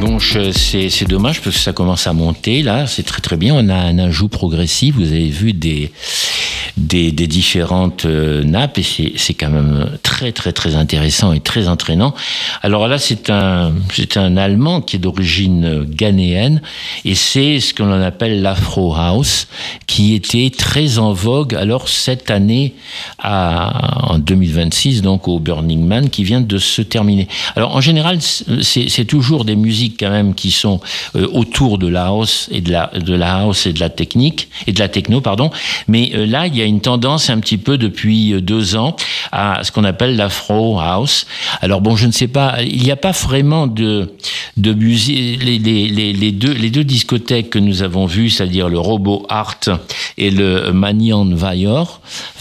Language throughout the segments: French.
bon, c'est dommage parce que ça commence à monter là, c'est très très bien. On a un ajout progressif. Vous avez vu des différentes nappes et c'est quand même très très très intéressant et très entraînant. Alors là, c'est un Allemand qui est d'origine ghanéenne et c'est ce qu'on appelle l'Afro House qui était très en vogue alors cette année en 2026 donc au Burning Man qui vient de se terminer. Alors en général, c'est toujours des musiques quand même qui sont autour de la house et de la house et de la technique et de la techno pardon, mais là il y a une tendance un petit peu depuis 2 ans à ce qu'on appelle l'Afro House. Alors bon, je ne sais pas, il n'y a pas vraiment de musique. Les deux discothèques que nous avons vues, c'est-à-dire le Robo Art et le Manian Varior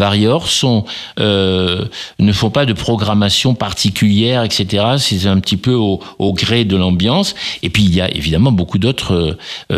ne font pas de programmation particulière, etc. C'est un petit peu au gré de l'ambiance. Et puis il y a évidemment beaucoup d'autres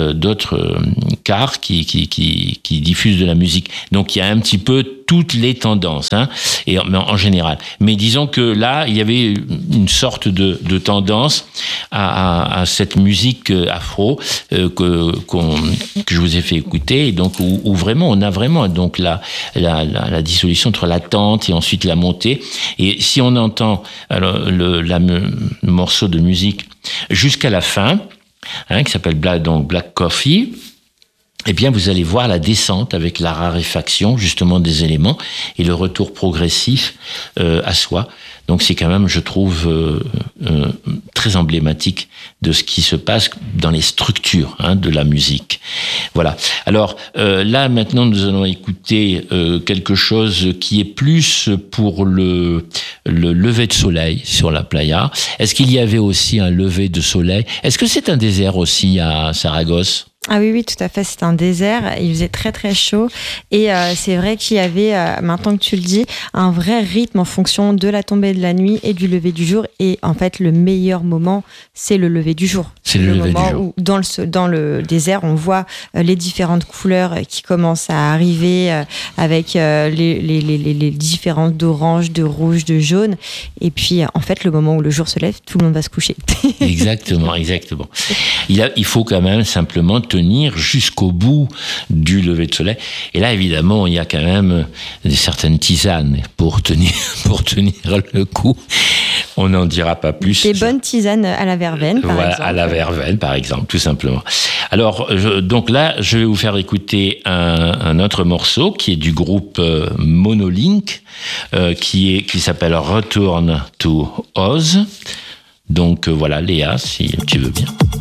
cars qui diffusent de la musique. Donc il y a un petit peu toutes les tendances, hein, et en général. Mais disons que là, il y avait une sorte de tendance à cette musique afro que je vous ai fait écouter, et donc où vraiment on a vraiment donc la dissolution entre l'attente et ensuite la montée. Et si on entend alors, le morceau de musique jusqu'à la fin, hein, qui s'appelle Black Coffee. Eh bien, vous allez voir la descente avec la raréfaction, justement, des éléments et le retour progressif à soi. Donc, c'est quand même, je trouve, très emblématique de ce qui se passe dans les structures de la musique. Voilà. Alors, là, maintenant, nous allons écouter quelque chose qui est plus pour le lever de soleil sur la playa. Est-ce qu'il y avait aussi un lever de soleil? Est-ce que c'est un désert aussi à Saragosse? Ah oui, tout à fait, c'est un désert, il faisait très très chaud et c'est vrai qu'il y avait, maintenant que tu le dis, un vrai rythme en fonction de la tombée de la nuit et du lever du jour, et en fait le meilleur moment c'est le lever du jour. C'est le lever moment du jour. Où dans le désert on voit les différentes couleurs qui commencent à arriver avec les différentes d'orange, de rouge, de jaune, et puis en fait le moment où le jour se lève, tout le monde va se coucher. Exactement. Il faut quand même simplement tenir jusqu'au bout du lever de soleil. Et là, évidemment, il y a quand même certaines tisanes pour tenir le coup. On n'en dira pas plus. Des bonnes tisanes à la verveine, par exemple. À la verveine, par exemple, tout simplement. Alors, donc là, je vais vous faire écouter un autre morceau qui est du groupe Monolink, qui s'appelle Return to Oz. Donc voilà, Léa, si tu veux bien.